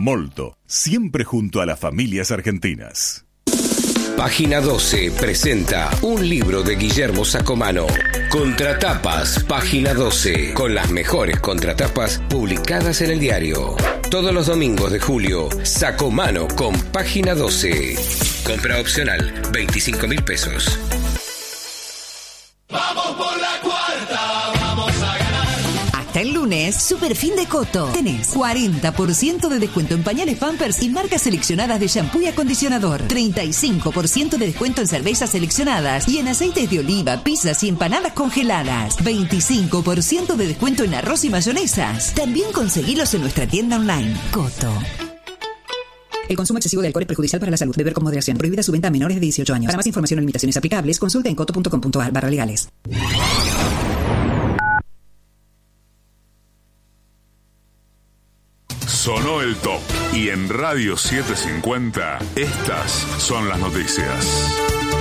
Molto, siempre junto a las familias argentinas. Página 12 presenta un libro de Guillermo Sacomano. Contratapas, Página 12, con las mejores contratapas publicadas en el diario. Todos los domingos de julio, Sacomano con Página 12. Compra opcional, 25.000 pesos. Vamos por la cuarta, vamos a ganar. Hasta el lunes, Super Fin de Coto. Tenés 40% de descuento en pañales Pampers y marcas seleccionadas de shampoo y acondicionador. 35% de descuento en cervezas seleccionadas y en aceites de oliva, pizzas y empanadas congeladas. 25% de descuento en arroz y mayonesas. También conseguilos en nuestra tienda online. Coto. El consumo excesivo de alcohol es perjudicial para la salud. Beber con moderación. Prohibida su venta a menores de 18 años. Para más información o limitaciones aplicables, consulta en coto.com.ar/legales. Sonó el top y en Radio 750 estas son las noticias.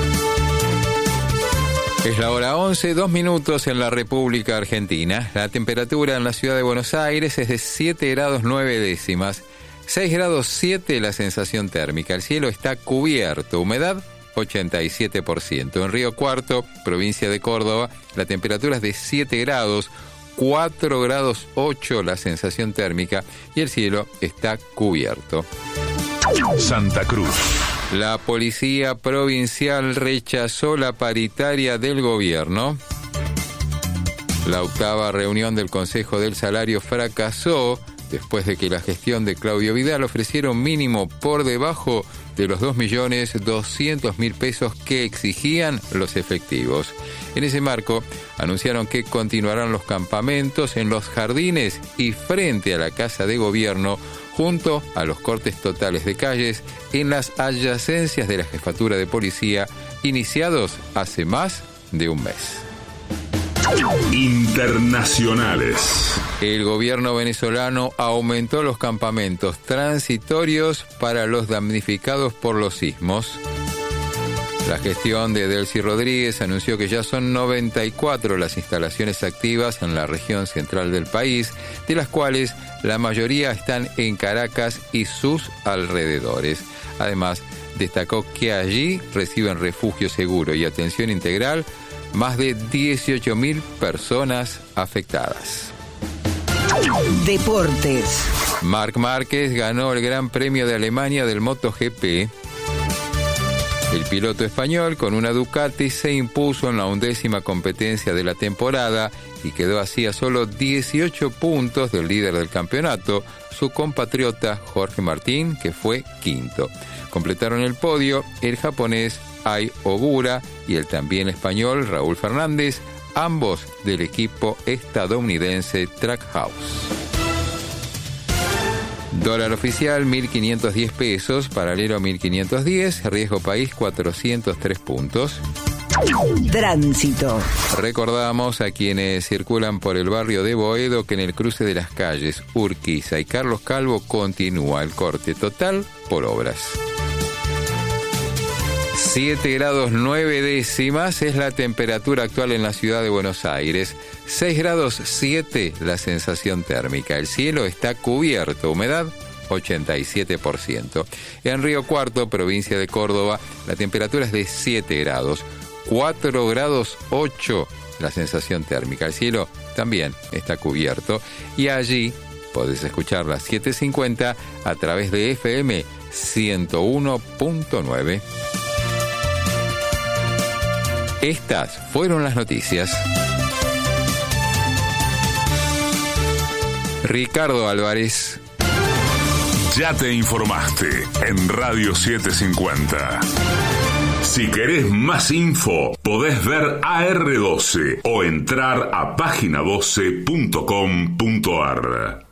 Es la hora 11, 2 minutos en la República Argentina. La temperatura en la ciudad de Buenos Aires es de 7 grados 9 décimas. 6 grados 7 la sensación térmica. El cielo está cubierto. Humedad 87%. En Río Cuarto, provincia de Córdoba, la temperatura es de 7 grados. 4 grados 8 la sensación térmica y el cielo está cubierto. Santa Cruz. La policía provincial rechazó la paritaria del gobierno. La 8ª reunión del Consejo del Salario fracasó después de que la gestión de Claudio Vidal ofreciera un mínimo por debajo de los 2.200.000 pesos que exigían los efectivos. En ese marco, anunciaron que continuarán los campamentos en los jardines y frente a la Casa de Gobierno, junto a los cortes totales de calles en las adyacencias de la Jefatura de Policía, iniciados hace más de un mes. Internacionales. El gobierno venezolano aumentó los campamentos transitorios para los damnificados por los sismos. La gestión de Delcy Rodríguez anunció que ya son 94 las instalaciones activas en la región central del país, de las cuales la mayoría están en Caracas y sus alrededores. Además, destacó que allí reciben refugio seguro y atención integral más de 18.000 personas afectadas. Deportes. Marc Márquez ganó el Gran Premio de Alemania del MotoGP. El piloto español con una Ducati se impuso en la 11ª competencia de la temporada y quedó así a solo 18 puntos del líder del campeonato, su compatriota Jorge Martín, que fue quinto. Completaron el podio el japonés Ai Ogura y el también español Raúl Fernández, ambos del equipo estadounidense Trackhouse. Dólar oficial 1.510 pesos, paralelo 1.510, riesgo país 403 puntos. Tránsito. Recordamos a quienes circulan por el barrio de Boedo que en el cruce de las calles Urquiza y Carlos Calvo continúa el corte total por obras. 7 grados 9 décimas es la temperatura actual en la ciudad de Buenos Aires. 6 grados 7 la sensación térmica. El cielo está cubierto. Humedad 87%. En Río Cuarto, provincia de Córdoba, la temperatura es de 7 grados. 4 grados 8 la sensación térmica. El cielo también está cubierto. Y allí podés escuchar las 7:50 a través de FM 101.9. Estas fueron las noticias. Ricardo Álvarez. Ya te informaste en Radio 750. Si querés más info, podés ver AR12 o entrar a página12.com.ar.